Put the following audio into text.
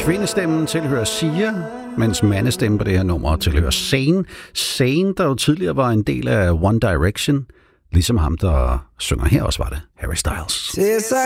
Kvindestemmen tilhører Sia, mens mandestemmen på det her nummer tilhører Zayn. Zayn, der jo tidligere var en del af One Direction, ligesom ham, der synger her også, var det Harry Styles.